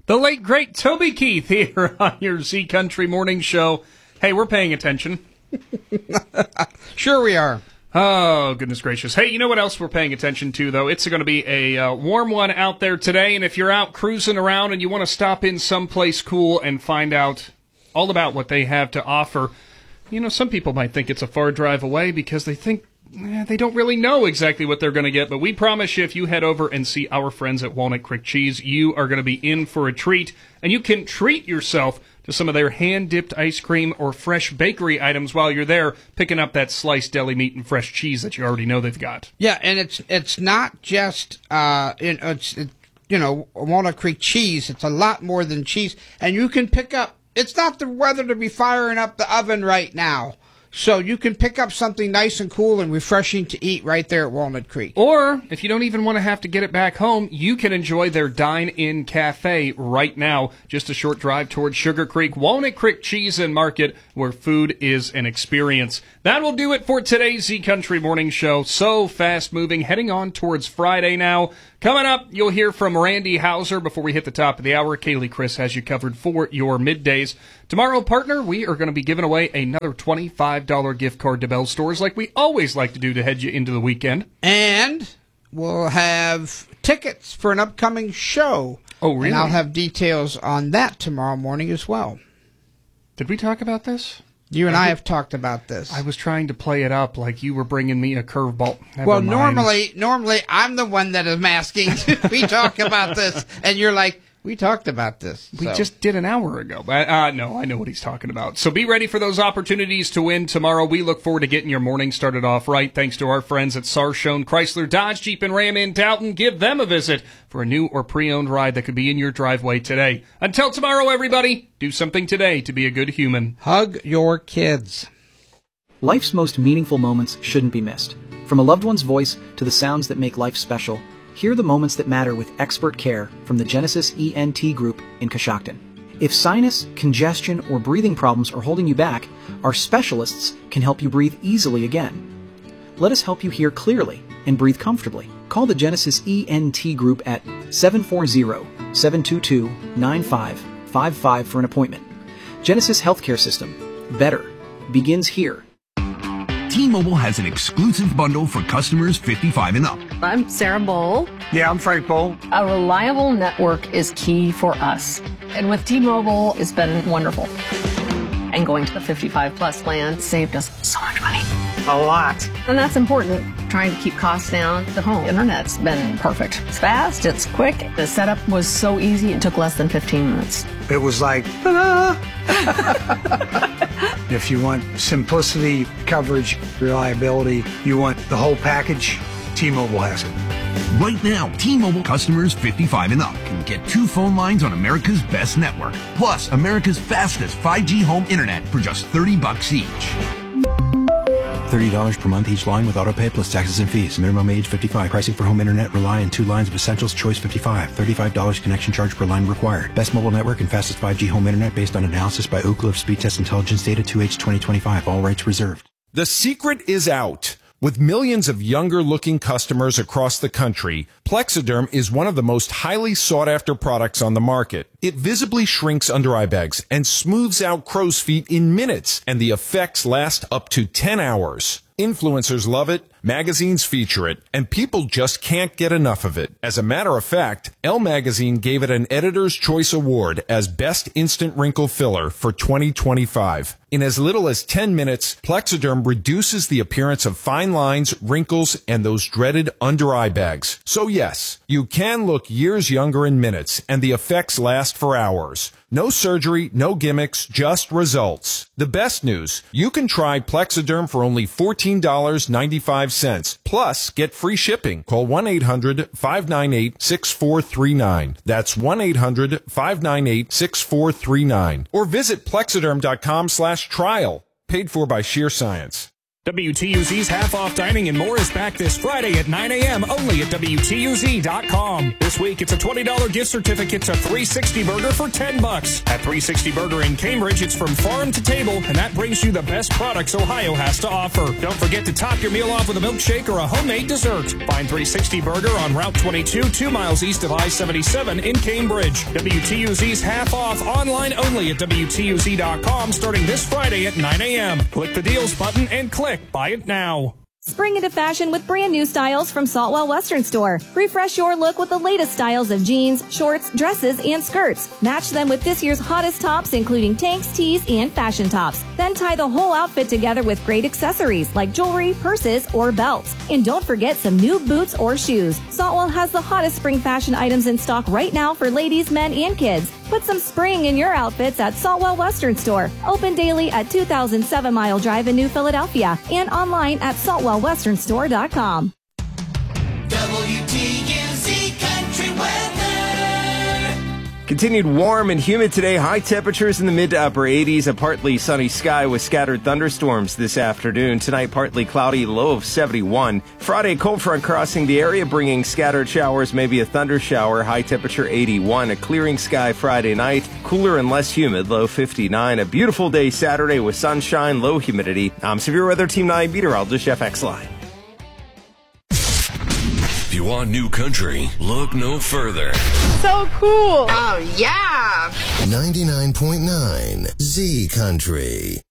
The late, great Toby Keith here on your Z Country Morning Show. Hey, we're paying attention. Sure we are. Oh, goodness gracious. Hey, you know what else we're paying attention to, though? It's going to be a warm one out there today, and if you're out cruising around and you want to stop in someplace cool and find out all about what they have to offer, you know, some people might think it's a far drive away because they think they don't really know exactly what they're going to get, but we promise you if you head over and see our friends at Walnut Creek Cheese, you are going to be in for a treat, and you can treat yourself to some of their hand-dipped ice cream or fresh bakery items while you're there, picking up that sliced deli meat and fresh cheese that you already know they've got. Yeah, and it's not just Walnut Creek Cheese. It's a lot more than cheese, and you can pick up. It's not the weather to be firing up the oven right now. So you can pick up something nice and cool and refreshing to eat right there at Walnut Creek. Or, if you don't even want to have to get it back home, you can enjoy their Dine-In Cafe right now, just a short drive towards Sugar Creek, Walnut Creek Cheese and Market, where food is an experience. That will do it for today's Z Country Morning Show. So fast-moving, heading on towards Friday now. Coming up, you'll hear from Randy Hauser before we hit the top of the hour. Kaylee Chris has you covered for your middays. Tomorrow, partner, we are going to be giving away another $25 gift card to Bell Stores like we always like to do to head you into the weekend. And we'll have tickets for an upcoming show. Oh, really? And I'll have details on that tomorrow morning as well. Did we talk about this? You and I have talked about this. I was trying to play it up like you were bringing me a curveball. Well, normally I'm the one that is asking. We talk about this, and you're like, we talked about this. We just did an hour ago. No, I know what he's talking about. So be ready for those opportunities to win tomorrow. We look forward to getting your morning started off right. Thanks to our friends at Sarshone Chrysler Dodge Jeep and Ram in Dalton. Give them a visit for a new or pre-owned ride that could be in your driveway today. Until tomorrow, everybody, do something today to be a good human. Hug your kids. Life's most meaningful moments shouldn't be missed. From a loved one's voice to the sounds that make life special, hear the moments that matter with expert care from the Genesis ENT Group in Coshocton. If sinus, congestion, or breathing problems are holding you back, our specialists can help you breathe easily again. Let us help you hear clearly and breathe comfortably. Call the Genesis ENT Group at 740-722-9555 for an appointment. Genesis Healthcare System. Better begins here. T-Mobile has an exclusive bundle for customers 55 and up. I'm Sarah Bowl. Yeah, I'm Frank Bowl. A reliable network is key for us. And with T-Mobile, it's been wonderful. And going to the 55 plus plan saved us so much money. A lot. And that's important. Trying to keep costs down. The home internet's been perfect. It's fast, it's quick. The setup was so easy, it took less than 15 minutes. It was like, ta-da! If you want simplicity, coverage, reliability, you want the whole package, T-Mobile has it. Right now, T-Mobile customers 55 and up can get 2 phone lines on America's best network, plus America's fastest 5G home internet for just $30 each. $30 per month each line with autopay plus taxes and fees. Minimum age 55. Pricing for home internet rely on 2 lines of Essentials Choice 55. $35 connection charge per line required. Best mobile network and fastest 5G home internet based on analysis by Oak Cliff Speed Test Intelligence data 2H 2025. All rights reserved. The secret is out. With millions of younger-looking customers across the country, Plexiderm is one of the most highly sought-after products on the market. It visibly shrinks under eye bags and smooths out crow's feet in minutes, and the effects last up to 10 hours. Influencers love it, magazines feature it, and people just can't get enough of it. As a matter of fact, Elle Magazine gave it an Editor's Choice Award as Best Instant Wrinkle Filler for 2025. In as little as 10 minutes, Plexiderm reduces the appearance of fine lines, wrinkles, and those dreaded under-eye bags. So yes, you can look years younger in minutes, and the effects last for hours. No surgery, no gimmicks, just results. The best news, you can try Plexiderm for only $14.95. Plus, get free shipping. Call 1-800-598-6439. That's 1-800-598-6439. Or visit Plexiderm.com/trial. Paid for by Sheer Science. WTUZ's Half Off Dining and More is back this Friday at 9 a.m. only at WTUZ.com. This week, it's a $20 gift certificate to 360 Burger for $10. At 360 Burger in Cambridge, it's from farm to table, and that brings you the best products Ohio has to offer. Don't forget to top your meal off with a milkshake or a homemade dessert. Find 360 Burger on Route 22, 2 miles east of I-77 in Cambridge. WTUZ's Half Off online only at WTUZ.com starting this Friday at 9 a.m. Click the deals button and click Buy It Now. Spring into fashion with brand new styles from Saltwell Western Store. Refresh your look with the latest styles of jeans, shorts, dresses, and skirts. Match them with this year's hottest tops, including tanks, tees, and fashion tops. Then tie the whole outfit together with great accessories like jewelry, purses, or belts. And don't forget some new boots or shoes. Saltwell has the hottest spring fashion items in stock right now for ladies, men, and kids. Put some spring in your outfits at Saltwell Western Store. Open daily at 2007 Mile Drive in New Philadelphia and online at saltwellwesternstore.com. WTUZ Country Weather. Continued warm and humid today. High temperatures in the mid to upper 80s. A partly sunny sky with scattered thunderstorms this afternoon. Tonight, partly cloudy, low of 71. Friday, cold front crossing the area, bringing scattered showers, maybe a thunder shower. High temperature 81. A clearing sky Friday night. Cooler and less humid, low 59. A beautiful day Saturday with sunshine, low humidity. I'm Severe Weather Team 9 meteorologist Jeff Exline. If you want new country, look no further. So cool. Oh, yeah. 99.9 Z Country.